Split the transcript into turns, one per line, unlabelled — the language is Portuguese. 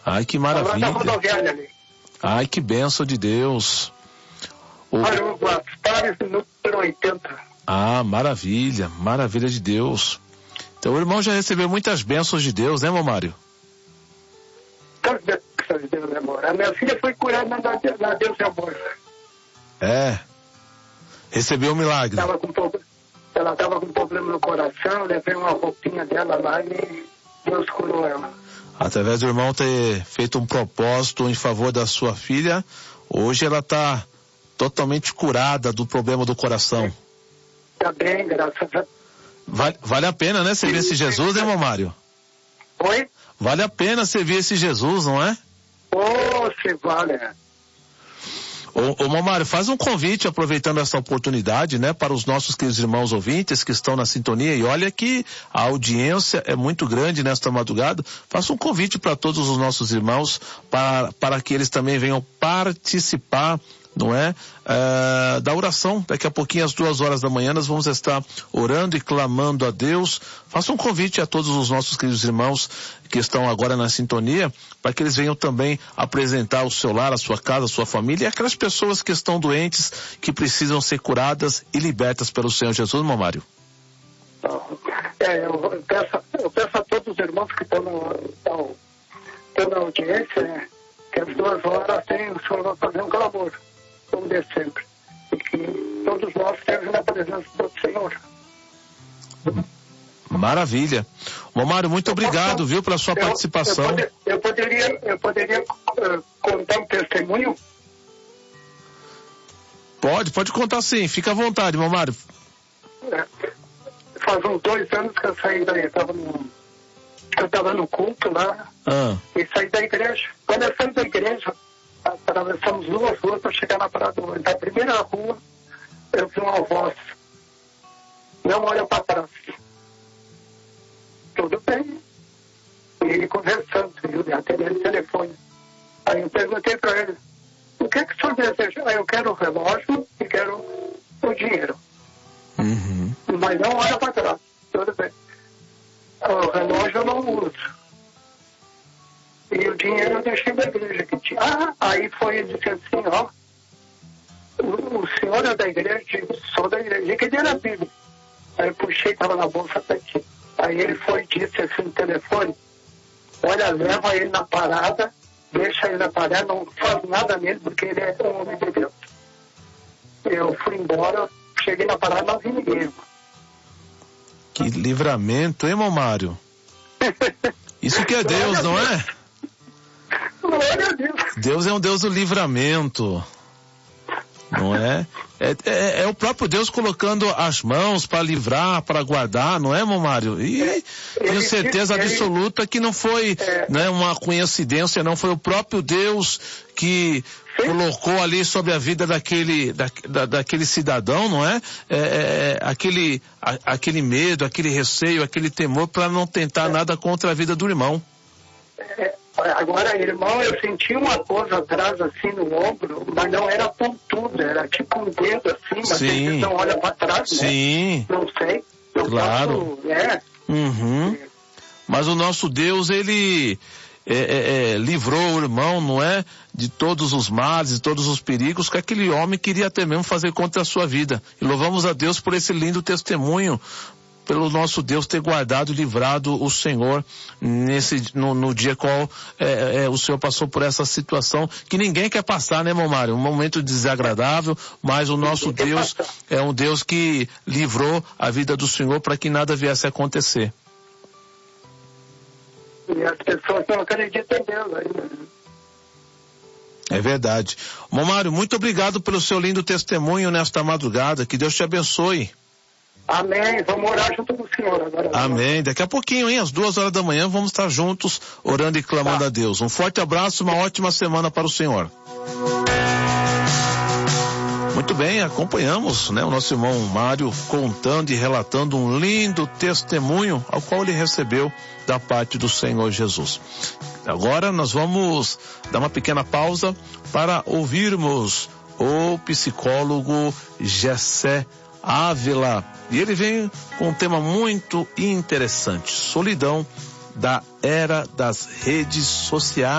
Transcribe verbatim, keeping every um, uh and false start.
Ai, que maravilha.
Lá da rodoviária ali.
Ai, que bênção de Deus. O...
Aruba, Pares, número oitenta.
Ah, maravilha, maravilha de Deus. Então o irmão já recebeu muitas bênçãos de Deus, né, irmão Mário?
Muitas bênçãos de Deus, amor. A minha filha foi curada na, na Deus e Amor.
É. Recebeu um milagre.
Ela estava com problema no coração, levei uma roupinha dela lá e Deus curou ela.
Através do irmão ter feito um propósito em favor da sua filha, hoje ela está totalmente curada do problema do coração.
Está bem, graças a Deus.
Vale, vale a pena, né, servir esse Jesus, né, irmão Mário?
Oi?
Vale a pena servir esse Jesus, não é?
Oh, se vale.
Ô, ô Mário, faz um convite, aproveitando essa oportunidade, né, para os nossos queridos irmãos ouvintes que estão na sintonia, e olha que a audiência é muito grande nesta madrugada. Faça um convite para todos os nossos irmãos, para, para que eles também venham participar, não é, uh, da oração. Daqui a pouquinho, às duas horas da manhã, nós vamos estar orando e clamando a Deus. Faça um convite a todos os nossos queridos irmãos que estão agora na sintonia, para que eles venham também apresentar o seu lar, a sua casa, a sua família, e aquelas pessoas que estão doentes, que precisam ser curadas e libertas pelo Senhor Jesus, irmão Mário.
É, eu peço, eu peço a todos os irmãos que estão, no, estão, estão na audiência, né, que às duas horas tem, o senhor vai fazer um clamor, como de sempre, e que todos nós estejamos na presença do Senhor.
Maravilha. Mário, muito obrigado, viu, pela sua
eu,
participação.
Eu, pode, eu poderia, eu poderia uh, contar um testemunho?
Pode, pode contar sim, fica à vontade, Mário.
É, faz uns dois anos que eu saí daí, eu estava no, eu estava no culto lá,
ah.
e saí da igreja. Quando eu saí da igreja, atravessamos duas ruas para chegar na Parada. Na primeira rua, eu vi uma voz: não olha para trás. Tudo bem. E ele conversando, viu, atendendo o telefone. Aí eu perguntei para ele: o que é que o senhor deseja? Aí eu quero o relógio e quero o dinheiro.
Uhum.
Mas não olha para trás. Tudo bem. O relógio eu não uso. E o dinheiro eu deixei da igreja que tinha. Ah, aí foi ele disse assim, ó, o, o senhor é da igreja? Eu disse, sou da igreja. E que dia era a Bíblia? Aí eu puxei, estava na bolsa até aqui. Aí ele foi e disse assim no telefone: olha, leva ele na parada, deixa ele na parada, não faz nada nele, porque ele é um homem de Deus. Eu fui embora, cheguei na parada, não vi ninguém.
Que livramento, hein, irmão Mário? Isso que é Deus, não é?
Glória a Deus.
Deus é um Deus do livramento, não é? É, é, é o próprio Deus colocando as mãos para livrar, para guardar, não é, irmão Mário? E é, tenho certeza ele, absoluta que não foi é, né, uma coincidência, não, foi o próprio Deus que sim, colocou ali sobre a vida daquele, da, da, daquele cidadão, não é? é, é aquele, a, aquele medo, aquele receio, aquele temor para não tentar é, nada contra a vida do irmão.
É. Agora, irmão, eu senti uma coisa atrás, assim, no ombro, mas não era pontudo, era tipo um dedo, assim, mas
sim,
não olha para trás, né?
Sim.
Não sei. Eu
claro.
Posso, é.
Uhum. É. Mas o nosso Deus, ele é, é, é, livrou o irmão, não é? De todos os males, de todos os perigos que aquele homem queria até mesmo fazer contra a sua vida. E louvamos a Deus por esse lindo testemunho, pelo nosso Deus ter guardado e livrado o Senhor nesse, no, no dia qual é, é, o Senhor passou por essa situação que ninguém quer passar, né, irmão Mário? Um momento desagradável, mas o nosso Deus é um Deus que livrou a vida do Senhor para que nada viesse a acontecer.
E as pessoas não acreditam em Deus ainda.
É verdade. Irmão Mário, muito obrigado pelo seu lindo testemunho nesta madrugada. Que Deus te abençoe.
Amém, vamos orar junto com o Senhor agora.
Amém, daqui a pouquinho, hein, às duas horas da manhã, vamos estar juntos orando e clamando tá. a Deus. Um forte abraço, uma ótima semana para o Senhor. Muito bem, acompanhamos, né, o nosso irmão Mário contando e relatando um lindo testemunho ao qual ele recebeu da parte do Senhor Jesus. Agora nós vamos dar uma pequena pausa para ouvirmos o psicólogo Gessé Ávila, e ele vem com um tema muito interessante: solidão da era das redes sociais.